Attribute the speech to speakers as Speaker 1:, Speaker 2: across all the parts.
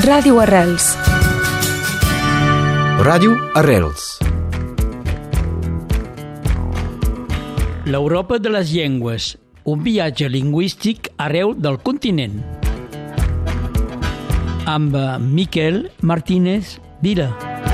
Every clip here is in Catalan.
Speaker 1: Ràdio Arrels.
Speaker 2: Ràdio Arrels.
Speaker 3: L'Europa de les llengües, un viatge lingüístic arreu del continent. Amb Miquel Martínez Vila.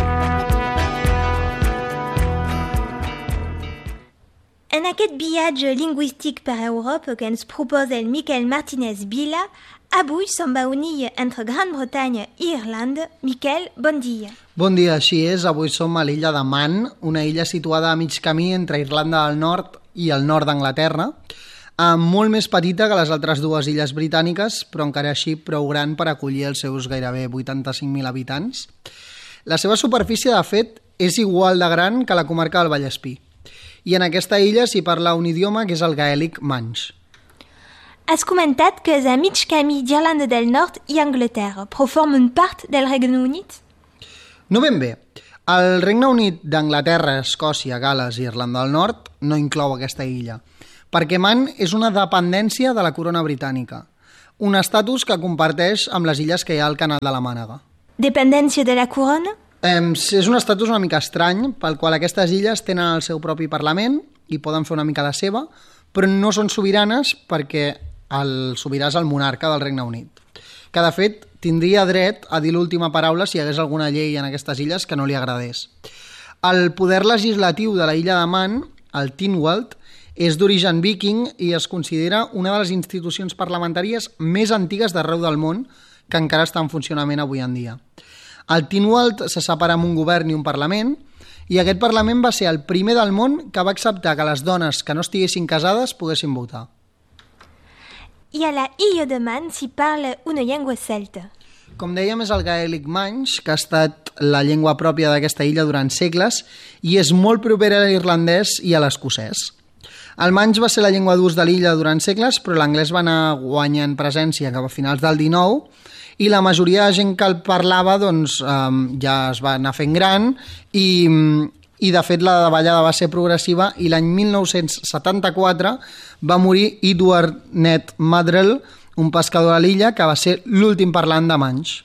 Speaker 4: En aquest viatge lingüístic per Europa que ens proposa el Miquel Martínez Vila, avui se'n va unir entre Gran Bretanya i Irlanda. Miquel, bon dia.
Speaker 5: Bon dia, així és. Avui som a l'illa de Man, una illa situada a mig camí entre Irlanda del Nord i el nord d'Anglaterra, molt més petita que les altres dues illes britàniques, però encara així prou gran per acollir els seus gairebé 85.000 habitants. La seva superfície, de fet, és igual de gran que la comarca del Vallespí. I en aquesta illa s'hi parla un idioma que és el gaèlic manx.
Speaker 4: Has comentat que és a mig camí d'Irlanda del Nord i Anglaterra, però formen part del Regne Unit?
Speaker 5: No ben bé. El Regne Unit d'Anglaterra, Escòcia, Gal·les i Irlanda del Nord no inclou aquesta illa, perquè Man és una dependència de la corona britànica, un estatus que comparteix amb les illes que hi ha al Canal de la Mànega.
Speaker 4: Dependència de la corona?
Speaker 5: És un estatus una mica estrany, pel qual aquestes illes tenen el seu propi parlament i poden fer una mica la seva, però no són sobiranes perquè el sobirà és el monarca del Regne Unit, que de fet tindria dret a dir l'última paraula si hi hagués alguna llei en aquestes illes que no li agradés. El poder legislatiu de la illa de Man, el Tynwald, és d'origen viking i es considera una de les institucions parlamentàries més antigues d'arreu del món que encara està en funcionament avui en dia. El Tynwald se separa amb un govern i un parlament, i aquest parlament va ser el primer del món que va acceptar que les dones que no estiguessin casades poguessin votar.
Speaker 4: I a la illa de Man s'hi parla una llengua celta.
Speaker 5: Com dèiem, és el gaèlic manx, que ha estat la llengua pròpia d'aquesta illa durant segles i és molt propera a l'irlandès i a l'escocès. El manx va ser la llengua d'ús de l'illa durant segles, però l'anglès va anar guanyant presència cap a finals del XIX i la majoria de gent que el parlava ja es va anar fent gran i de fet la davallada va ser progressiva i l'any 1974 va morir Edward Ned Madrell, un pescador a l'illa que va ser l'últim parlant de manx.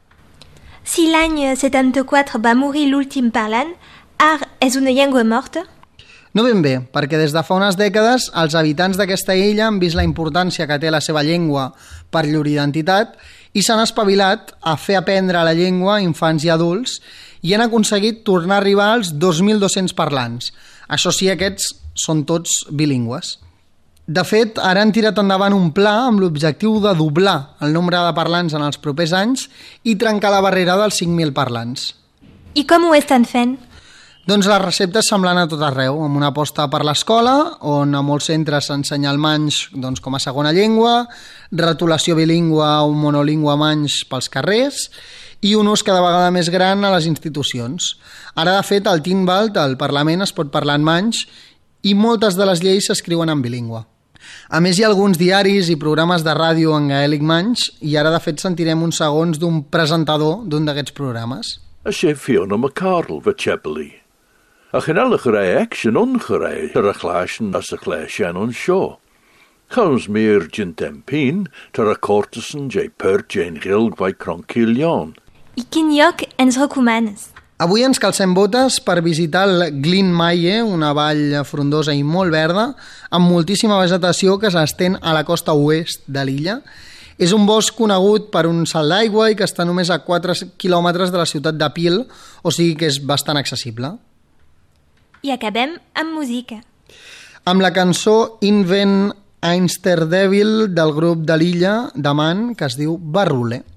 Speaker 4: Si l'any 74 va morir l'últim parlant, ara és una llengua morta?
Speaker 5: No ben bé, perquè des de fa unes dècades els habitants d'aquesta illa han vist la importància que té la seva llengua per llur identitat i s'han espavilat a fer aprendre la llengua a infants i adults i han aconseguit tornar a arribar als 2.200 parlants. Això sí, aquests són tots bilingües. De fet, ara han tirat endavant un pla amb l'objectiu de doblar el nombre de parlants en els propers anys i trencar la barrera dels 5.000 parlants.
Speaker 4: I com ho estan fent?
Speaker 5: Doncs la recepta és semblant a tot arreu, amb una aposta per l'escola, on a molts centres s'ensenya el manx com a segona llengua, retolació bilingüe o monolingüe manx pels carrers i un ús cada vegada més gran a les institucions. Ara, de fet, al Tynwald, al Parlament, es pot parlar en manx i moltes de les lleis s'escriuen en bilingüe. A més, hi ha alguns diaris i programes de ràdio en gaèlic manx i ara, de fet, sentirem uns segons d'un presentador d'un d'aquests programes.
Speaker 6: A sé Fiona McCardle va Chepely. A chynelach rei action unchrei tar a chlashen as a chlashen on show. Chaus mir gin tempin tar a cortesan jay per jane gilg vai cronkilion.
Speaker 4: I quin lloc ens recomanes?
Speaker 5: Avui ens calcem botes per visitar el Glyn Maye, una vall frondosa i molt verda, amb moltíssima vegetació que s'estén a la costa oest de l'illa. És un bosc conegut per un salt d'aigua i que està només a 4 quilòmetres de la ciutat de Peel, o sigui que és bastant accessible.
Speaker 4: I acabem amb música.
Speaker 5: Amb la cançó Invent Einster Devil del grup de l'illa de Man, que es diu Barrule.